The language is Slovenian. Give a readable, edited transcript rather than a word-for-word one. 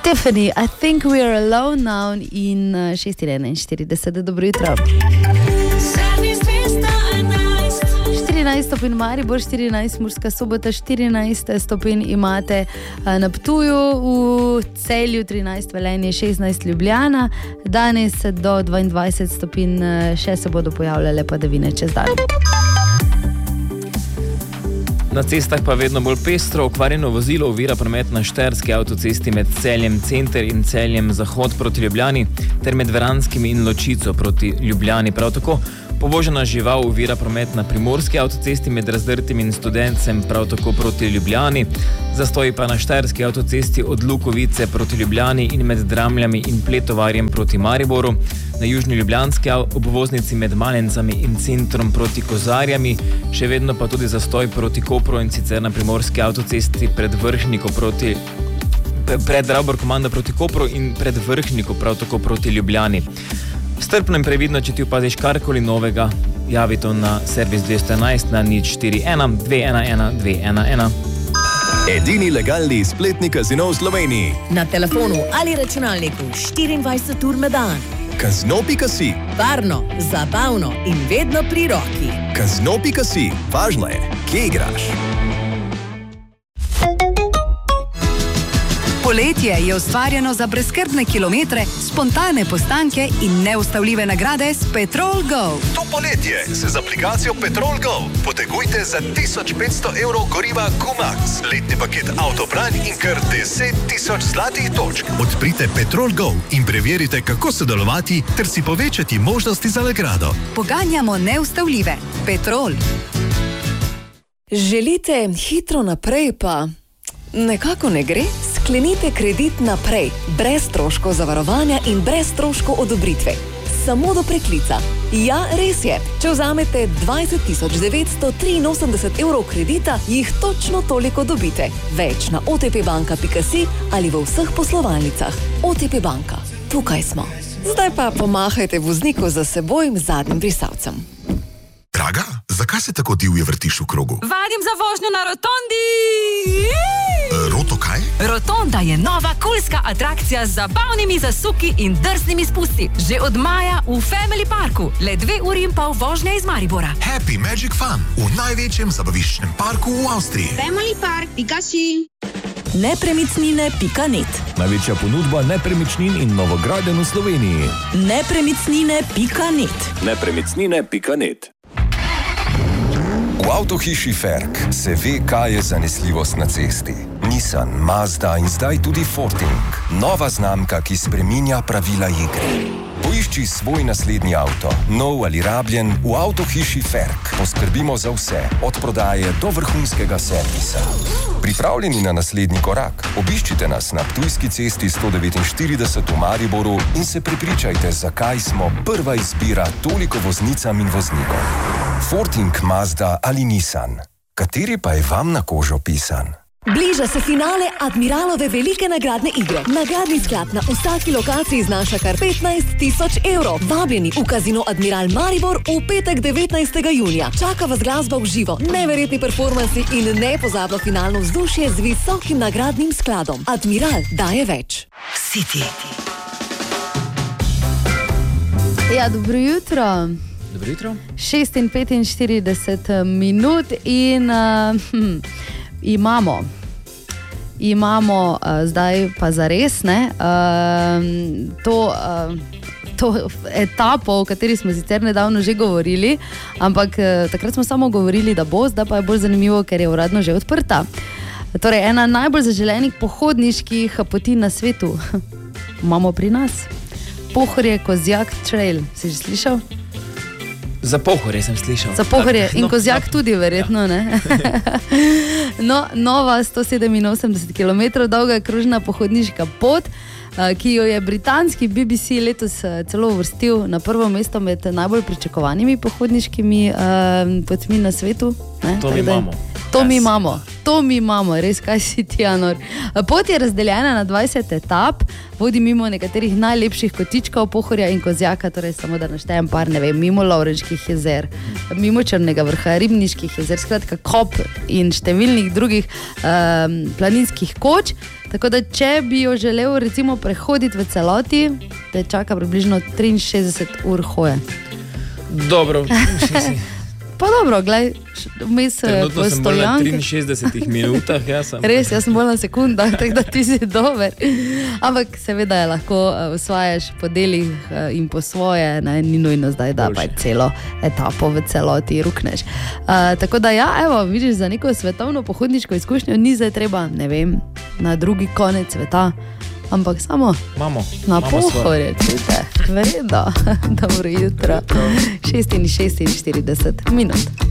Tiffany, I think we are alone now in 6:41. Dobro jutro. 14 stopinj Maribor, 14 Murska Sobota, 14 stopinj imate na Ptuju, v Celju 13 Velenje, 16 Ljubljana, danes do 22 stopinj še se bodo pojavljale padavine čez dan. Na cestah pa vedno bolj pestro, okvarjeno vozilo ovira promet na štajerski avtocesti med Celjem Center in Celjem Zahod proti Ljubljani ter med Veranskimi in Ločico proti Ljubljani. Prav tako povožena žival ovira promet na primorski avtocesti med Razdrtim in Studencem prav tako proti Ljubljani. Zastoji pa na štajerski avtocesti od Lukovice proti Ljubljani in med Dramljami in Pletovarjem proti Mariboru. Na južni ljubljanski obvoznici med Malencami in Centrom proti Kozarjami, še vedno pa tudi zastoj proti Kopru in sicer na primorski avtocesti pred Ravbor komanda proti Kopru in pred Vrhniko prav tako proti Ljubljani. Strpno in previdno, če ti opaziš karkoli novega, javi to na servis 211 na 041 211 211. Edini legalni spletni kazino v Sloveniji. Na telefonu ali računalniku 24 ur na dan. Kazino.si. Varno, zabavno in vedno pri roki. Kazino.si. Važno je, kje igraš. Poletje je ustvarjeno za brezskrbne kilometre, spontane postanke in neustavljive nagrade s Petrol Go. To poletje se z aplikacijo Petrol Go potegujte za 1500 evrov goriva Q-Max, letni paket Autobran in kar 10.000 zlatih točk. Odprite Petrol Go in preverite, kako sodelovati ter si povečati možnosti za nagrado. Poganjamo neustavljive. Petrol. Želite hitro naprej, pa nekako ne gre? Sklenite kredit naprej, brez stroškov zavarovanja in brez stroškov odobritve. Samo do preklica. Ja, res je. Če vzamete 20.983 evrov kredita, jih točno toliko dobite. Več na otpbanka.si ali v vseh poslovalnicah. OTP banka. Tukaj smo. Zdaj pa pomahajte vozniku za seboj zadnjim brisalcem. Draga, zakaj se tako divje vrtiš v krogu? Vadim za vožnjo na rotondi! Roto kaj? Rotonda je nova kulska atrakcija z zabavnimi zasuki in drznimi spusti. Že od maja v Family Parku. Le 2 uri in pol vožnje iz Maribora. Happy Magic Fun v največjem zabaviščnem parku v Avstriji. familypark.si. Nepremicnine.net. Največja ponudba nepremičnin in novogradenj v Sloveniji. Nepremicnine.net. Nepremicnine.net. V avtohiši Ferk se ve, kaj je zanesljivost na cesti. Nissan, Mazda in zdaj tudi Forting. Nova znamka, ki spreminja pravila igre. Poišči svoj naslednji avto, nov ali rabljen, v avtohiši Ferk. Poskrbimo za vse, od prodaje do vrhunskega servisa. Pripravljeni na naslednji korak? Obiščite nas na Ptujski cesti 149 v Mariboru in se prepričajte, zakaj smo prva izbira toliko voznicam in voznikom. Forting, Mazda ali Nissan. Kateri pa je vam na kožo pisan? Bliža se finale Admiralove velike nagradne igre. Nagradni sklad na vsaki lokaciji znaša kar 15.000 evrov. Vabljeni v Kazino Admiral Maribor v petek 19. junija. Čaka vas glasba v živo, neverjetni performansi in nepozabno finalno vzdušje z visokim nagradnim skladom. Admiral daje več. City. Ja, dobro jutro. Dobro jutro. 6:45 minut in imamo zdaj pa zares, ne, to etapo, o kateri smo sicer nedavno že govorili, ampak takrat smo samo govorili, da bo, zdaj pa je bolj zanimivo, ker je uradno že odprta. Torej, ena najbolj zaželenih pohodniških poti na svetu imamo pri nas. Pohorje-Kozjak trail. Si že slišal? Za Pohorje sem slišal. Za Pohorje in Kozjak tudi verjetno, ne? No, nova 187 km dolga krožna pohodniška pot, ki jo je britanski BBC letos celo uvrstil na prvo mesto med najbolj pričakovanimi pohodniškimi potmi na svetu. Ne? To mi imamo, res, kaj si ti, Anor. Pot je razdeljena na 20 etap, vodi mimo nekaterih najlepših kotičkov Pohorja in Kozjaka, torej samo da naštejem par, ne vem, mimo Lovrenških jezer, mimo Črnega vrha, Ribniških jezer, skratka Kop in številnih drugih planinskih koč. Tako da, če bi jo želel recimo prehoditi v celoti, te čaka približno 63 ur hoje. Dobro, Pa dobro, gledaj, vmes trenutno sem bolj na 63 minutah. Res, jaz sem bolj na sekundah, tako da ti si dober. Ampak seveda je lahko osvajaš po delih in po svoje, ne, ni nujno zdaj, da pa celo etapo v celoti rukneš. Tako da ja, evo, vidiš, za neko svetovno pohodniško izkušnjo ni zdaj treba, ne vem, na drugi konec sveta, ampak samo na Pohorje, čujte, verjetno, dobro jutro, 6:46 minut.